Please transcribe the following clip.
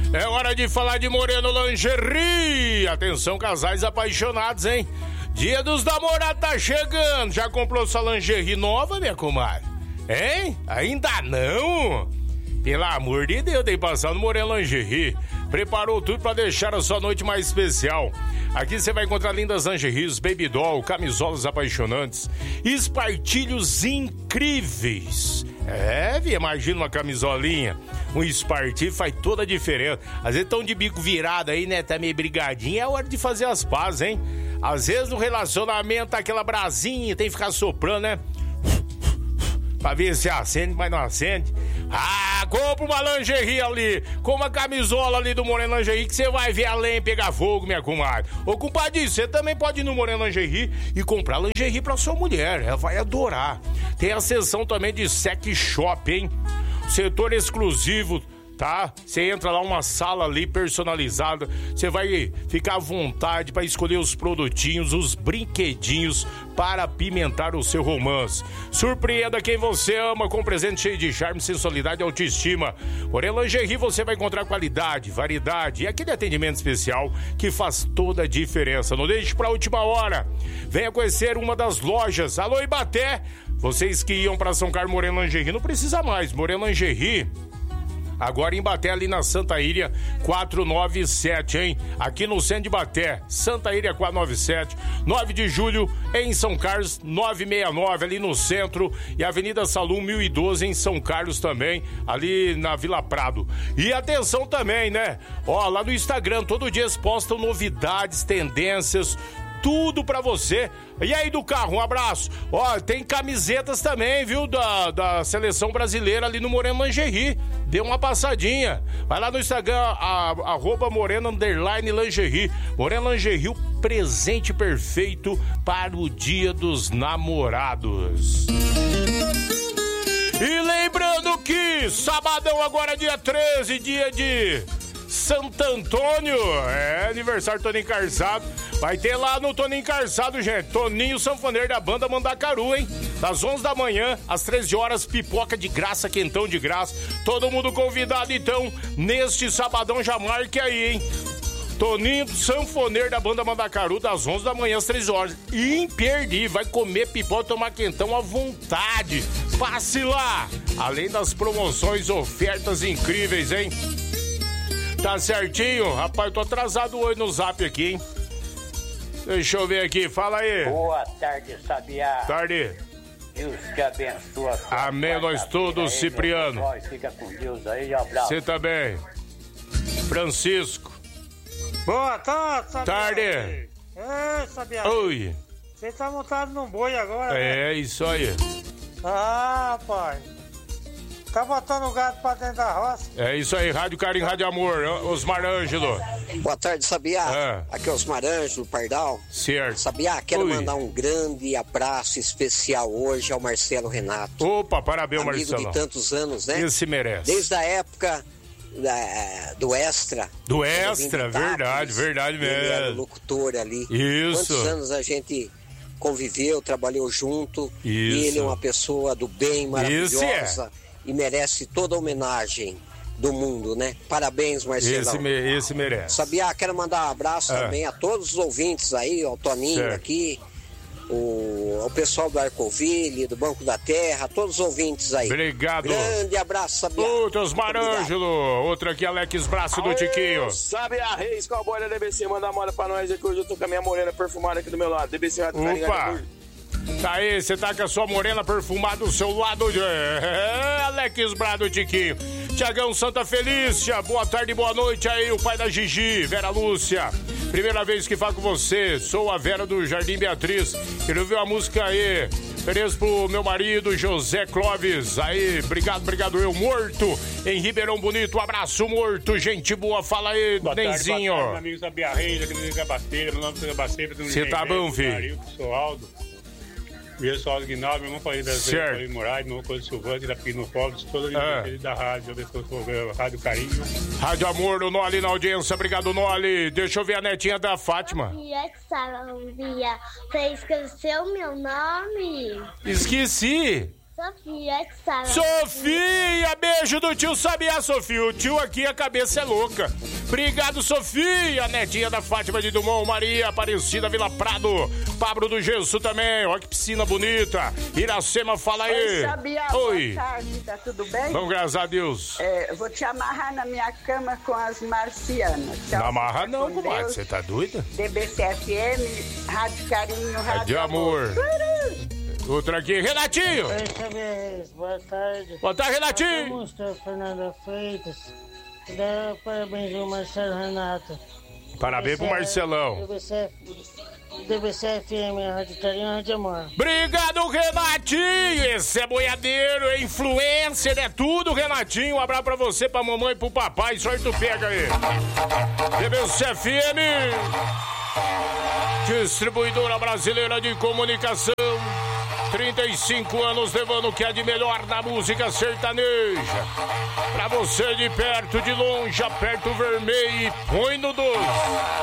É hora de falar de Moreno Lingerie. Atenção, casais apaixonados, hein? Dia dos namorados tá chegando. Já comprou sua lingerie nova, minha comadre? Hein? Ainda não? Pelo amor de Deus, tem que passar no Moreno Lingerie. Preparou tudo pra deixar a sua noite mais especial. Aqui você vai encontrar lindas lingeries, baby doll, camisolas apaixonantes, espartilhos incríveis. Imagina uma camisolinha, um espartilho faz toda a diferença. Às vezes estão de bico virado aí, né? Tá meio brigadinho, é hora de fazer as pazes, hein? Às vezes no relacionamento, aquela brasinha, tem que ficar soprando, né? Pra ver se acende, mas não acende. Compra uma lingerie ali, com uma camisola ali do Moreno Lingerie, que você vai ver a lenha pegar fogo, minha comadre. Ô, compadre, você também pode ir no Moreno Lingerie e comprar lingerie pra sua mulher, ela vai adorar. Tem a seção também de sex shop, hein? Setor exclusivo, tá? Você entra lá, uma sala ali personalizada, você vai ficar à vontade para escolher os produtinhos, os brinquedinhos para apimentar o seu romance. Surpreenda quem você ama com um presente cheio de charme, sensualidade e autoestima. Moreno Lingerie você vai encontrar qualidade, variedade e aquele atendimento especial que faz toda a diferença. Não deixe para a última hora. Venha conhecer uma das lojas. Alô, Ibaté! Vocês que iam para São Carlos, Moreno Lingerie, não precisa mais. Moreno Lingerie agora em Baté, ali na Santa Iria 497, hein? Aqui no centro de Baté, Santa Iria 497, 9 de julho em São Carlos 969, ali no centro, e Avenida Salum 1012 em São Carlos também, ali na Vila Prado. E atenção também, né? Ó, lá no Instagram, todo dia eles postam novidades, tendências, tudo pra você. E aí do carro, um abraço. Ó, tem camisetas também, viu, da seleção brasileira ali no Moreno Lingerie. Dê uma passadinha. Vai lá no Instagram, @Moreno_Lingerie. Moreno Lingerie, o presente perfeito para o Dia dos Namorados. E lembrando que sabadão agora, dia 13, dia de Santo Antônio, aniversário do Toninho Carçado. Vai ter lá no Toninho Carçado, gente, Toninho Sanfoneiro da banda Mandacaru, hein? Das 11 da manhã às 13 horas, pipoca de graça, quentão de graça. Todo mundo convidado, então, neste sabadão, já marque aí, hein? Toninho Sanfoneiro da banda Mandacaru, das 11 da manhã às 13 horas. Imperdível, vai comer pipoca, tomar quentão à vontade. Passe lá! Além das promoções, ofertas incríveis, hein? Tá certinho? Rapaz, eu tô atrasado hoje no zap aqui, hein? Deixa eu ver aqui, fala aí. Boa tarde, Sabiá. Tarde. Deus te abençoe. Amém, nós todos, Cipriano. Fica com Deus aí, abraço. Você também. Francisco. Boa tarde, Sabiá. Tarde. Sabiá. Oi. Você tá montado num boi agora, né? Isso aí. Pai. Tá botando o gato pra dentro da roça. É isso aí, Rádio Carinho, Rádio Amor, Osmar Ângelo. Boa tarde, Sabiá. Aqui é Osmar Ângelo, Pardal. Certo. Sabiá, quero mandar um grande abraço especial hoje ao Marcelo Renato. Opa, parabéns, amigo Marcelo. de tantos anos, né? Esse merece. Desde a época do Extra. Do Extra, verdade mesmo. Ele era o locutor ali. Isso. Quantos anos a gente conviveu, trabalhou junto. Isso. E ele é uma pessoa do bem, maravilhosa. E merece toda a homenagem do mundo, né? Parabéns, Marcelo. Esse merece. Sabiá, quero mandar um abraço também a todos os ouvintes aí, ao Toninho aqui, ao pessoal do Arcoville, do Banco da Terra, todos os ouvintes aí. Obrigado. Grande abraço, Sabiá. Outro Osmar Ângelo, outro aqui, Alex Braço do Tiquinho. Sabiá, Reis, Cowboy da DBC, manda moda pra nós aqui, hoje eu tô com a minha morena perfumada aqui do meu lado. DBC Rádio Carinho. Opa! Tá aí, você tá com a sua morena perfumada do seu lado. Alex Brado, Tiquinho. Tiagão Santa Felícia, boa tarde, boa noite aí, o pai da Gigi, Vera Lúcia. Primeira vez que falo com você, sou a Vera do Jardim Beatriz. Quero ouvir uma música aí. Ofereço pro meu marido, José Clóvis. Aí, obrigado, eu morto em Ribeirão Bonito. Um abraço, morto, gente boa. Fala aí, Nenzinho. Boa tarde, meu amigo Sabiá Reis, aqui no Gabaceira, meu nome é Gabaceira. Você tá bom, filho? Sou Aldo. Eu sou Aldo Guinaldo, meu irmão falei das vezes, falei Moraes, meu irmão Coisa Silvante, da Pinofópolis, toda a gente da rádio, Rádio Carinho. Rádio Amor, o Noli na audiência, obrigado, Noli. Deixa eu ver a netinha da Fátima. Sabia, você esqueceu meu nome? Esqueci. Sofia, que sabe. Sofia, beijo do tio Sabiá, Sofia. O tio aqui, a cabeça é louca. Obrigado, Sofia, netinha da Fátima de Dumont, Maria Aparecida, Vila Prado, Pablo do Gesso também. Olha que piscina bonita. Iracema, fala aí. Oi, Sabiá, oi. Boa tarde, tá tudo bem? Bom, graças a Deus. Eu vou te amarrar na minha cama com as marcianas. Não amarra não, comadre, você tá doida? DBCFM, Rádio Carinho, Rádio de amor. Outra aqui, Renatinho. Oi, Sabiá, boa tarde. Boa tarde, Renatinho. Mostrou Fernanda Freitas. Dá parabéns ao Marcelo Renato. Parabéns pro Marcelão. DBCFM, Rádio Carinho, Rádio Amor. Obrigado, Renatinho. Esse é boiadeiro, é influencer, é tudo, Renatinho. Um abraço pra você, pra mamãe e pro papai. Sorte tu pega aí. DBCFM, distribuidora brasileira de comunicação. 35 anos levando o que é de melhor na música sertaneja. Pra você de perto, de longe, aperta o vermelho e põe no 12.